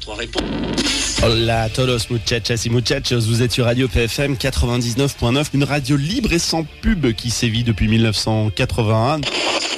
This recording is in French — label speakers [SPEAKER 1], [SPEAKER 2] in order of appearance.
[SPEAKER 1] Trois réponses.
[SPEAKER 2] Hola todos muchachas y muchachos, vous êtes sur Radio PFM 99.9, une radio libre et sans pub qui sévit depuis 1981.